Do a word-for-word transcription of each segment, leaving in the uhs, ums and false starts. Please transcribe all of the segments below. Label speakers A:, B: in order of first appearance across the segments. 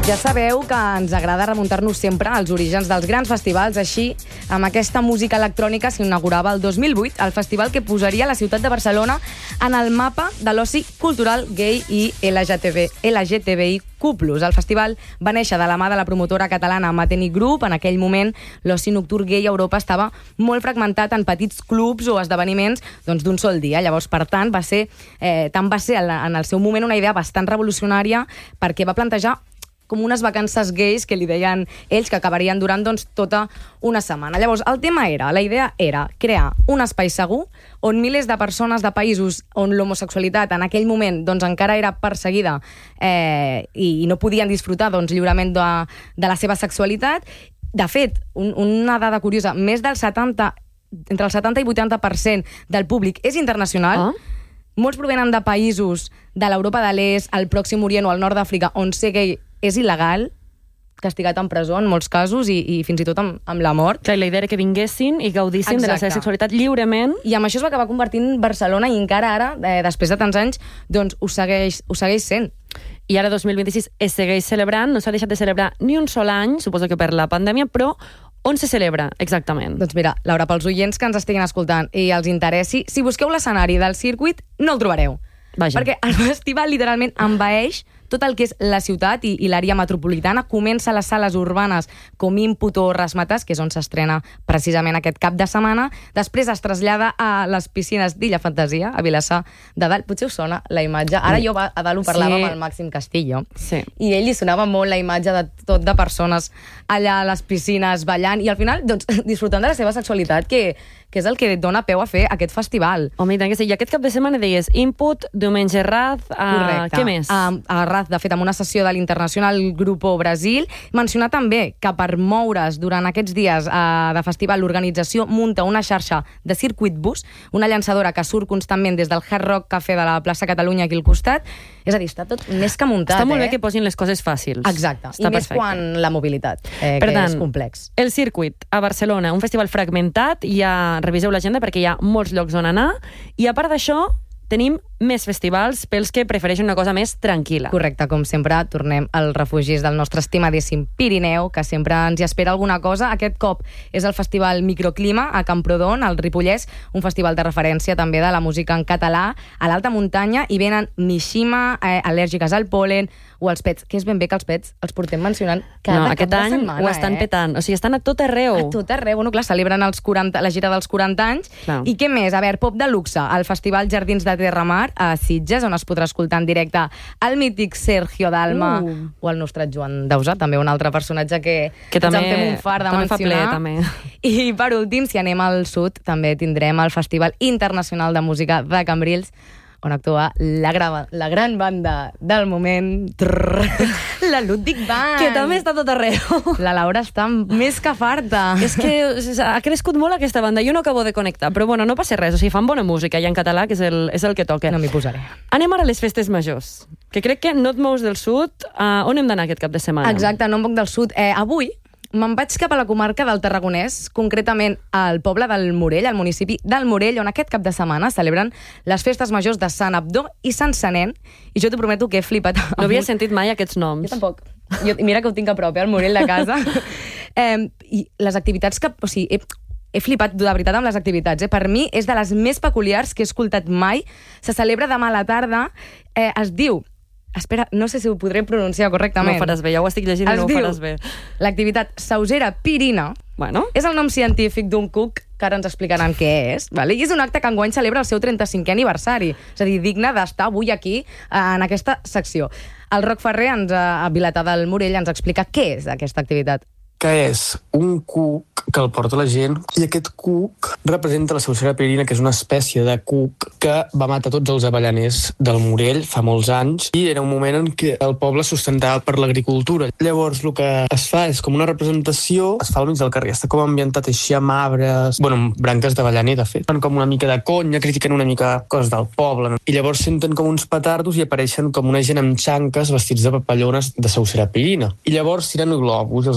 A: Ja sabeu que ens agrada remuntar-nos sempre als orígens dels grans festivals. Així, amb aquesta música electrònica s'inaugurava el dos mil vuit el festival que posaria la ciutat de Barcelona en el mapa de l'oci cultural gay i L G T B I Q plus. El festival va néixer de la mà de la promotora catalana Mateni Group. En aquell moment, l'oci nocturn gay a Europa estava molt fragmentat en petits clubs o esdeveniments doncs, d'un sol dia. Llavors, per tant, va ser, eh, tant va ser en el seu moment una idea bastant revolucionària perquè va plantejar com unes vacances gais que li deien ells, que acabarien durant doncs, tota una setmana. Llavors, el tema era, la idea era crear un espai segur on milers de persones de països on l'homosexualitat en aquell moment doncs, encara era perseguida eh, i no podien disfrutar doncs, lliurement de, de la seva sexualitat. De fet, un, una dada curiosa, més del setanta, entre el setanta i vuitanta per cent del públic és internacional. Ah. Molts provenen de països de l'Europa de l'Est, el Pròxim Orient o el nord d'Àfrica, on ser gay és il·legal, castigat en presó en molts casos i, i fins i tot amb, amb la mort.
B: Clar, la idea era que vinguessin i gaudissin Exacte. De la seva sexualitat lliurement.
A: I amb això es va acabar convertint Barcelona i encara ara, eh, després de tants anys, doncs ho segueix, ho segueix sent.
B: I ara, dos mil vint-i-sis, es segueix celebrant, no s'ha deixat de celebrar ni un sol any, suposo que per la pandèmia, però on se celebra exactament?
A: Doncs mira, Laura, pels oients que ens estiguin escoltant i els interessi, si busqueu l'escenari del circuit, no el trobareu.
B: Vaja.
A: Perquè el festival literalment envaeix tot el que és la ciutat i, i l'àrea metropolitana. Comença a les sales urbanes com Input o Razzmatazz, que és on s'estrena precisament aquest cap de setmana. Després es trasllada a les piscines d'Illa Fantasia, a Vilassar de Dalt. Potser us sona la imatge. Ara jo a dalt ho parlava sí. amb el Màxim Castillo.
B: Sí.
A: I ell li sonava molt la imatge de tot de persones allà a les piscines ballant i al final doncs, disfrutant de la seva sexualitat, que, que és el que dona peu a fer aquest festival.
B: Home, i tant que sí. I aquest cap de setmana deies Input, diumenge Raz, uh, què més?
A: A, a Raz, de fet, amb una sessió de l'Internacional Grupo Brasil. Mencionar també que per moure's durant aquests dies eh, de festival l'organització munta una xarxa de circuit bus, una llançadora que surt constantment des del Hard Rock Café de la plaça Catalunya aquí al costat. És a dir, està tot més que muntat.
B: Està molt
A: eh?
B: bé que posin les coses fàcils.
A: Exacte.
B: Està
A: I més
B: perfecte.
A: quan la mobilitat, eh,
B: per
A: que
B: tant,
A: és complex.
B: El circuit a Barcelona, un festival fragmentat, ja reviseu l'agenda perquè hi ha molts llocs on anar, i a part d'això, tenim més festivals pels que prefereixen una cosa més tranquil·la.
A: Correcte, com sempre, tornem als refugis del nostre estimadíssim Pirineu, que sempre ens hi espera alguna cosa. Aquest cop és el Festival Microclima a Camprodon, al Ripollès, un festival de referència també de la música en català, a l'alta muntanya, i venen Mishima, eh, al·lèrgiques al pol·len, o els pets, que és ben bé que els pets els portem mencionant cada
B: no,
A: cap
B: aquest
A: de
B: any
A: setmana.
B: ho estan
A: eh?
B: petant, o sigui, estan a tot arreu.
A: A tot arreu, bueno, clar, celebren els quaranta, la gira dels quaranta anys.
B: Clar.
A: I què més? A veure, pop de luxe, al Festival Jardins de Terramar, a Sitges, on es podrà escoltar en directe el mític Sergio Dalma, uh. o el nostre Joan Dausà, també un altre personatge que,
B: que també,
A: ens en fem un fart de
B: també
A: mencionar.
B: Fa ple, també.
A: I per últim, si anem al sud, també tindrem el Festival Internacional de Música de Cambrils, on actua la, grava, la gran banda del moment, trrr, la Ludwig Band.
B: Que també està tot arreu.
A: La Laura està més que farta.
B: És que ha crescut molt aquesta banda, jo no acabo de connectar, però bueno, no passa res, o sigui, fan bona música i en català, que és el, és el que toca.
A: No m'hi posaré.
B: Anem ara a les festes majors, que crec que no et mous del sud. Uh, on hem d'anar aquest cap de setmana?
A: Exacte, no em moc del sud. Eh, avui me'n vaig cap a la comarca del Tarragonès, concretament al poble del Morell, al municipi del Morell, on aquest cap de setmana celebren les festes majors de Sant Abdó i Sant Senén, i jo t'ho prometo que he flipat.
B: No havia sentit mai aquests noms.
A: Jo tampoc. Jo, mira que ho tinc a prop, eh, al Morell de casa. eh, I les activitats que... O sigui, he, he flipat de veritat amb les activitats. Eh? Per mi és de les més peculiars que he escoltat mai. Se celebra demà a la tarda. Eh, es diu... Espera, no sé si ho podré pronunciar correctament.
B: No ho faràs bé, ja ho estic llegint i no ho faràs bé.
A: L'activitat Sausera Pirina.
B: Bueno.
A: És el nom científic d'un cuc que ara ens explicaran què és. Vale? I és un acte que enguany celebra el seu trenta-cinquè aniversari. És a dir, digne d'estar avui aquí en aquesta secció. El Roc Ferrer, ens, a Vilatà del Morell, ens explica què és aquesta activitat.
C: Que és un cuc que el porta la gent, i aquest cuc representa la Sausera Pirina, que és una espècie de cuc que va matar tots els avellaners del Morell fa molts anys, i era un moment en què el poble es sustentava per l'agricultura. Llavors el que es fa és com una representació, es fa al mig del carrer, està com ambientat així amb arbres, bueno, amb branques d'avellaner, de fet. Fan com una mica de conya, critiquen una mica coses del poble, no? I llavors senten com uns petardos i apareixen com una gent amb xanques vestits de papallones de Sausera Pirina. I llavors tiren globus, els globus representen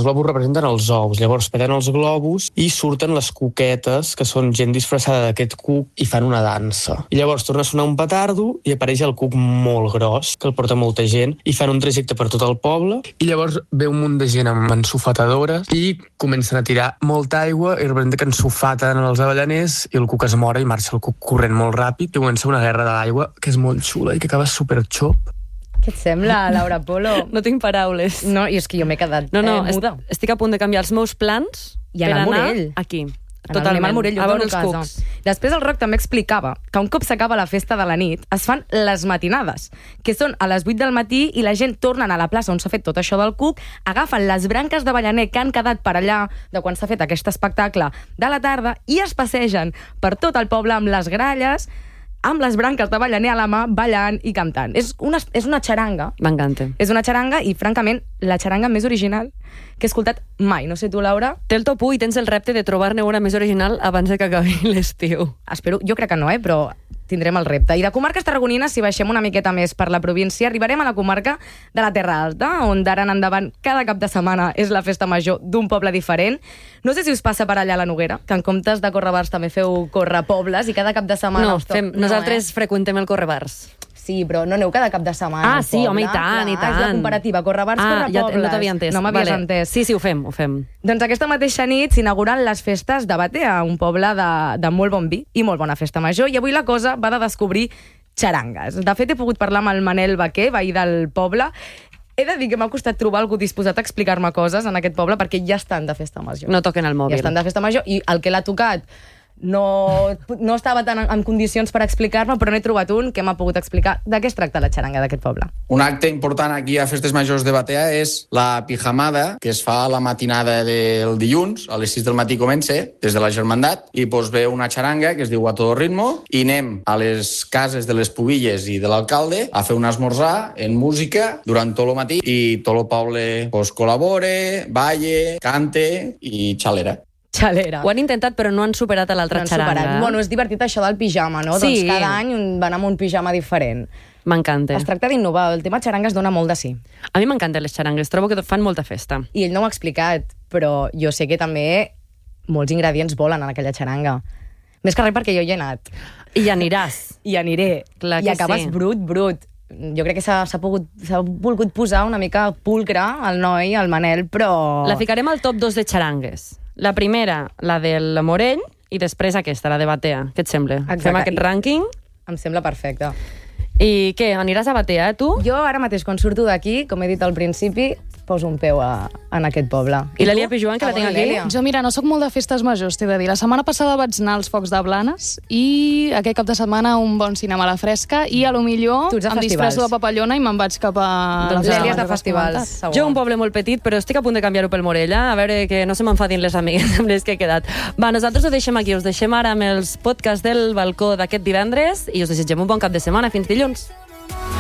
C: representen els ous. Llavors peten els globus i surten les cuquetes, que són gent disfressada d'aquest cuc, i fan una dansa. I llavors torna a sonar un petardo i apareix el cuc molt gros, que el porta molta gent, i fan un trajecte per tot el poble, i llavors ve un munt de gent amb ensofetadores i comencen a tirar molta aigua i representa que ensofaten els avellaners i el cuc es mora i marxa el cuc corrent molt ràpid i comença una guerra de l'aigua que és molt xula i que acaba superxop.
A: Què et sembla, Laura Polo?
B: No tinc paraules.
A: No, i és que jo m'he quedat
B: no, no,
A: eh, muda.
B: Est estic a punt de canviar els meus plans
A: I
B: per
A: anar al
B: anar
A: Morell.
B: aquí.
A: Totalment. Anem al Morell, jo
B: a veure
A: dono
B: els
A: casa.
B: cucs.
A: Després el Roc també explicava que un cop s'acaba la festa de la nit es fan les matinades, que són a les vuit del matí i la gent tornen a la plaça on s'ha fet tot això del cuc, agafen les branques d'avellaner que han quedat per allà de quan s'ha fet aquest espectacle de la tarda i es passegen per tot el poble amb les gralles, amb les branques d'avellaner a la mà, ballant i cantant. És una, és una xaranga.
B: M'encanta.
A: És una xaranga i, francament, la xaranga més original que he escoltat mai. No sé tu, Laura?
B: Té el top u i tens el repte de trobar-ne una més original abans de que acabi l'estiu.
A: Espero, jo crec que no, eh? Però tindrem el repte. I de comarques tarragonines, si baixem una miqueta més per la província, arribarem a la comarca de la Terra Alta, on d'ara en endavant cada cap de setmana és la festa major d'un poble diferent. No sé si us passa per allà a la Noguera, que en comptes de córrer bars també feu córrer pobles i cada cap de setmana...
B: No,
A: us to-
B: fem,
A: no,
B: nosaltres
A: eh?
B: freqüentem el correbars.
A: Sí, però no aneu cada cap de setmana
B: Ah,
A: al
B: sí,
A: poble.
B: home, i tant, i
A: Clar,
B: tant.
A: És la comparativa, córrer bars,
B: ah,
A: córrer
B: ja,
A: pobles.
B: no t'havia entès.
A: No m'havies
B: vale.
A: entès.
B: Sí, sí, ho fem, ho fem.
A: Doncs aquesta mateixa nit s'inauguren les festes de Batea, un poble de, de molt bon vi i molt bona festa major, i avui la cosa va de descobrir xarangues. De fet, he pogut parlar amb el Manel Baquer, veí del poble. He de dir que m'ha costat trobar algú disposat a explicar-me coses en aquest poble perquè ja estan de festa major.
B: No toquen el mòbil.
A: Ja estan de festa major i el que l'ha tocat no, no estava tan en, en condicions per explicar-me, però n'he trobat un que m'ha pogut explicar de què es tracta la xaranga d'aquest poble.
D: Un acte important aquí a Festes Majors de Batea és la pijamada, que es fa a la matinada del dilluns, a les sis del matí comença, des de la Germandat, i pues, ve una xaranga que es diu A Todo Ritmo, i anem a les cases de les pubilles i de l'alcalde a fer un esmorzar en música durant tot el matí, i tot el poble pues, col·labore, balle, cante i xalera.
A: Xalera.
B: Ho han intentat, però no han superat a l'altra
A: No han
B: xaranga.
A: superat. Bueno, és divertit això del pijama, no?
B: Sí.
A: Doncs cada any van amb un pijama diferent.
B: M'encanta.
A: Es tracta d'innovar. El tema xaranga es dona molt de sí.
B: A mi m'encanten les xarangues, trobo que fan molta festa.
A: I ell no ho ha explicat, però jo sé que també molts ingredients volen en aquella xaranga. Més que res perquè jo hi he anat.
B: I hi aniràs.
A: I aniré.
B: Clar
A: I
B: que
A: acabes
B: sí.
A: brut, brut. Jo crec que s'ha s'ha pogut s'ha volgut posar una mica pulcre al noi, al Manel, però...
B: La ficarem al top dos de xarangues. La primera, la del Morell, i després aquesta, la de Batea. Què et sembla?
A: Exacte.
B: Fem aquest rànquing.
A: Em sembla perfecte.
B: I què, aniràs a Batea, eh, tu?
A: Jo ara mateix, quan surto d'aquí, com he dit al principi, poso un peu a, en aquest poble.
B: I l'Elia Pijuan, que la
A: Ah,
B: tinc
A: bona,
B: aquí?
A: Lèlia.
E: Jo, mira, no sóc molt de festes majors, t'he de dir. La setmana passada vaig anar als Focs de Blanes i aquest cap de setmana un bon cinema a la fresca i a lo millor
A: Tu ets de
E: em disfresso
A: festivals.
E: de papallona i me'n vaig cap a...
B: Doncs
E: la
A: L'Èlia és de
E: que has
A: festivals,
E: comentat.
A: segur.
B: Jo un poble molt petit, però estic a punt de canviar-ho pel Morella, a veure que no se m'enfadin les amigues amb les que he quedat. Va, nosaltres ho deixem aquí, us deixem ara amb els podcasts del balcó d'aquest divendres i us desitgem un bon cap de setmana. Fins dilluns.